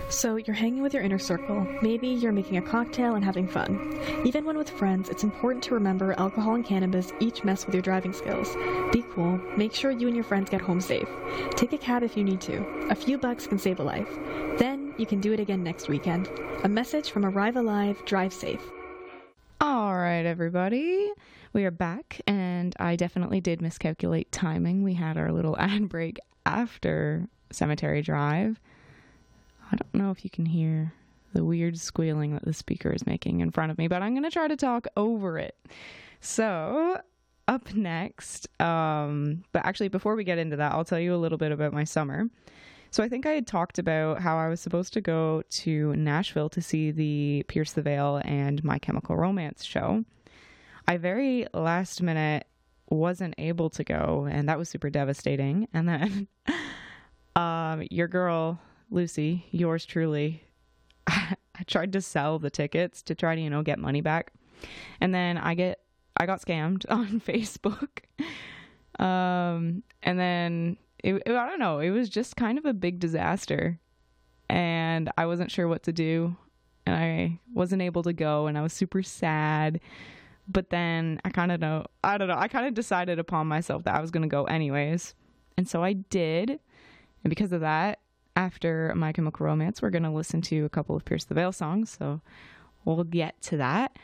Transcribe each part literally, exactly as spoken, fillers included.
So you're hanging with your inner circle. Maybe you're making a cocktail and having fun. Even when with friends, it's important to remember alcohol and cannabis each mess with your driving skills. Be cool. Make sure you and your friends get home safe. Take a cab if you need to. A few bucks can save a life. Then you can do it again next weekend. A message from Arrive Alive, Drive Safe. All right, everybody. We are back, and I definitely did miscalculate timing. We had our little ad break after Cemetery Drive. I don't know if you can hear the weird squealing that the speaker is making in front of me, but I'm going to try to talk over it. So, up next, um, but actually before we get into that, I'll tell you a little bit about my summer. So I think I had talked about how I was supposed to go to Nashville to see the Pierce the Veil and My Chemical Romance show. I very last minute wasn't able to go, and that was super devastating. And then um, your girl, Lucy, yours truly, I tried to sell the tickets to try to, you know, get money back. And then I get, I got scammed on Facebook. Um, and then it, it, I don't know, it was just kind of a big disaster, and I wasn't sure what to do, and I wasn't able to go, and I was super sad. But then I kind of know, I don't know, I kind of decided upon myself that I was going to go anyways. And so I did. And because of that, after My Chemical Romance, we're going to listen to a couple of Pierce the Veil songs. So we'll get to that.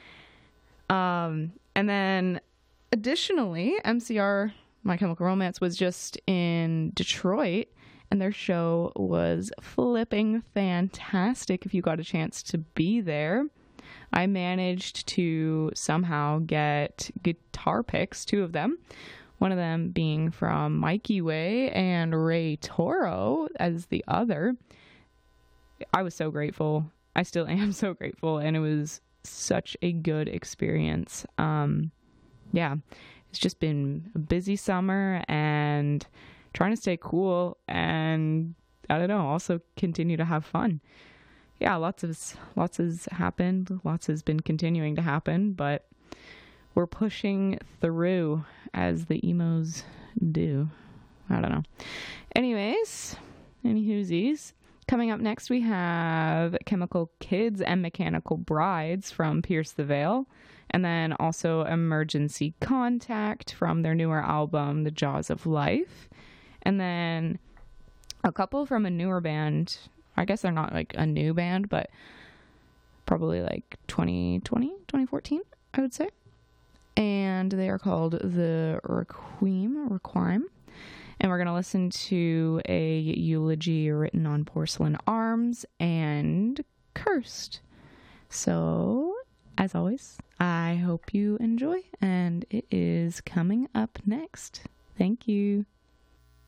Um, and then additionally, M C R My Chemical Romance was just in Detroit, and their show was flipping fantastic if you got a chance to be there. I managed to somehow get guitar picks, two of them, one of them being from Mikey Way and Ray Toro as the other. I was so grateful. I still am so grateful, and it was such a good experience. Um, yeah, it's just been a busy summer and trying to stay cool and, I don't know, also continue to have fun. Yeah, lots of lots has happened. Lots has been continuing to happen, but we're pushing through as the emos do. I don't know. Anyways, any whoosies. Coming up next, we have Chemical Kids and Mechanical Brides from Pierce the Veil, and then also Emergency Contact from their newer album, The Jaws of Life, and then a couple from a newer band. I guess they're not like a new band, but probably like twenty twenty, twenty fourteen, I would say. And they are called the Requiem, Requiem. And we're going to listen to a eulogy written on porcelain arms and Cursed. So, as always, I hope you enjoy, and it is coming up next. Thank you.